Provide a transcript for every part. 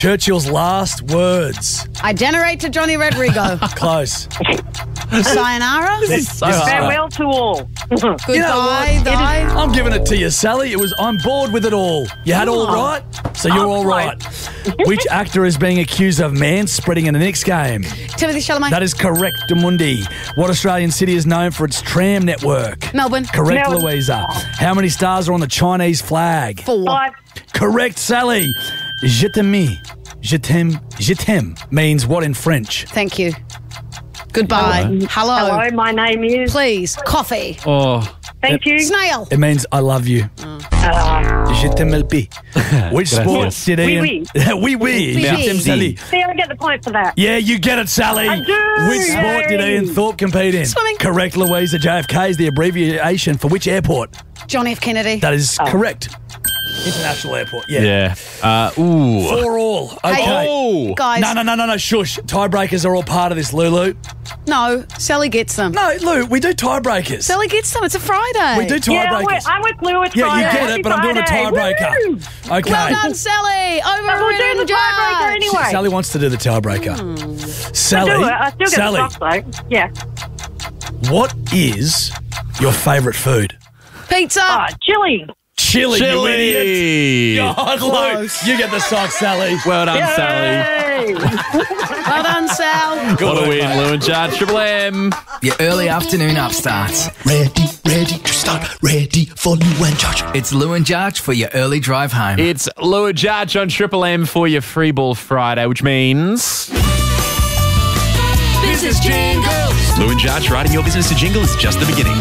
Churchill's last words. I generate to Johnny Rodrigo. Close. Sayonara. So hard. Farewell to all. Goodbye. You know what? Die. I'm giving it to you, Sally. I'm bored with it all. You had all right, so you're all right. Which actor is being accused of man-spreading in the next game? Timothy Chalamet. That is correct, Demundi. What Australian city is known for its tram network? Melbourne. Correct, Melbourne. Louisa. How many stars are on the Chinese flag? 4. 5. Correct, Sally. Je t'aime means what in French? Thank you. Goodbye. Hello. Hello, my name is. Please. Coffee. Oh, Thank you. Snail. It means I love you. Je t'aime le pi. Which sport did Ian... Oui, oui, oui. Oui, Je oui. t'aime, Sally. See, I get the point for that. Yeah, you get it, Sally. I do. Which sport did Yay. Ian Thorpe compete in? Swimming. Correct, Louisa. JFK is the abbreviation for which airport? John F. Kennedy. That is correct. International airport, yeah. yeah. 4-all. Okay. Oh. Guys. No, shush. Tiebreakers are all part of this, Lulu. No. Sally gets them. No, Lou, we do tiebreakers. Sally gets them. It's a Friday. We do Yeah, tiebreakers. I'm with Lou. It's Yeah, Friday. you get Happy it, but I'm doing a Friday. tiebreaker. Woo! Okay. Well done, Sally. But we'll do Overridden the tiebreaker judge. anyway. Sally wants to do the tiebreaker. Sally, Do it. I still get Sally, the socks, though. Yeah. what is your favourite food? Pizza. Chili. Chili, you idiot. Chili. God, Lou, Close. you get the socks, Sally. Well done, Sally. Hey. Well done, Sal. What a win, Lou and Judge. Triple M. Your early afternoon upstarts. Ready to start, ready for Lou and Judge. It's Lou and Judge for your early drive home. It's Lou and Judge on Triple M for your Free Ball Friday, which means... Business jingles. Lou and Judge writing your business to jingle is just the beginning.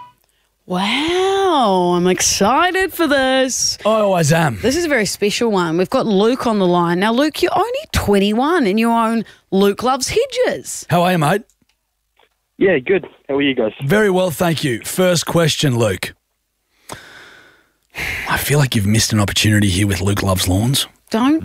Wow, I'm excited for this. I always am. This is a very special one. We've got Luke on the line. Now, Luke, you're only 21 and you own Luke Loves Hedges. How are you, mate? Yeah, good. How are you guys? Very well, thank you. First question, Luke. I feel like you've missed an opportunity here with Luke Loves Lawns. Don't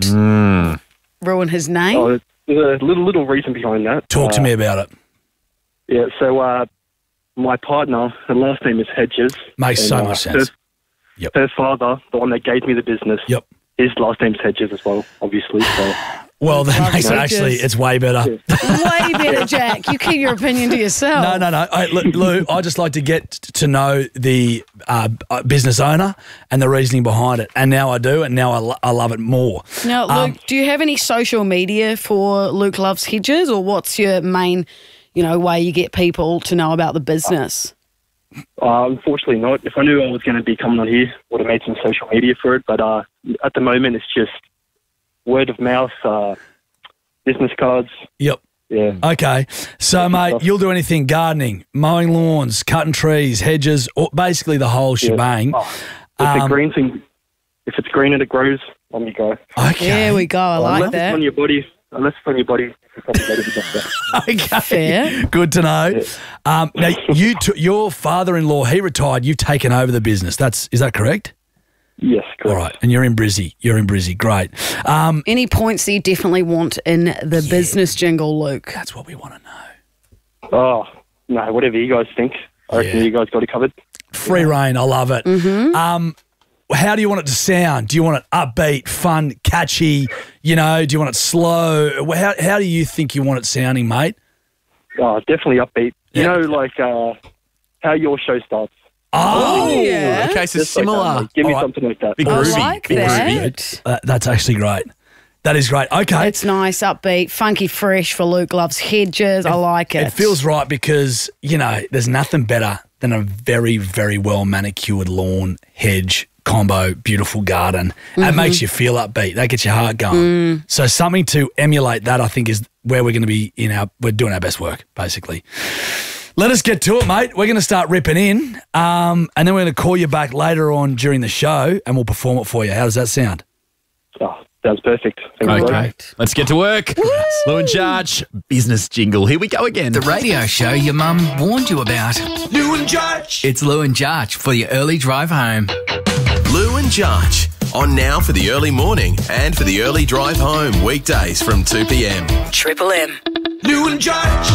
ruin his name. Oh, there's a little reason behind that. Talk to me about it. Yeah, so my partner, her last name is Hedges. Makes so much sense. Yep. Her father, the one that gave me the business, Yep. his last name's Hedges as well, obviously. So. Well, that makes it Hedges. actually, it's way better. Way better, Jack. You keep your opinion to yourself. No. Lou, I just like to get to know the business owner and the reasoning behind it. And now I do, and now I love it more. Now, Luke, do you have any social media for Luke Loves Hedges, or what's your main, way you get people to know about the business? Unfortunately not. If I knew I was going to be coming on here, would have made some social media for it. But at the moment, it's just word of mouth, business cards. Yep. Yeah. Okay. So, mate, you'll do anything, gardening, mowing lawns, cutting trees, hedges, or basically the whole shebang. If the green thing, if it's green and it grows, on you go. Okay. There we go. I like Unless it's that. on your body. Unless it's on your body. It's probably better to do that. Okay. Fair. Good to know. Now, your father-in-law, he retired. You've taken over the business. Is that correct? Yes, correct. All right. And you're in Brizzy. Great. Any points that you definitely want in the business jingle, Luke? That's what we want to know. Oh, no, whatever you guys think. I reckon you guys got it covered. Free reign. I love it. Mm-hmm. How do you want it to sound? Do you want it upbeat, fun, catchy? Do you want it slow? How do you think you want it sounding, mate? Oh, definitely upbeat. Yeah. You know, like how your show starts. Oh, yeah. Okay, so Just like that, similar. like, give me All right. something like that. Big I groovy. like Big that. groovy. that's actually great. That is great. Okay. It's nice, upbeat, funky, fresh for Luke Loves Hedges. I like it. It feels right because, there's nothing better than a very, very well manicured lawn, hedge, combo, beautiful garden. That makes you feel upbeat. That gets your heart going. So something to emulate that, I think, is where we're going to be we're doing our best work, basically. Let us get to it, mate. We're going to start ripping in, and then we're going to call you back later on during the show, and we'll perform it for you. How does that sound? Oh, that's perfect. Thank you, Okay, guys. let's get to work. Lou and Judge, business jingle. Here we go again. The radio show your mum warned you about. Lou and Judge. It's Lou and Judge for your early drive home. Lou and Judge. On now for the early morning and for the early drive home. Weekdays from 2 p.m. Triple M. Lou and Judge.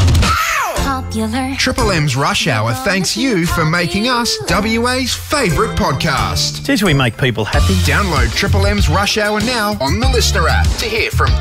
Popular. Triple M's Rush Hour thanks you for making us WA's favourite podcast. Since we make people happy. Download Triple M's Rush Hour now on the Listener app to hear from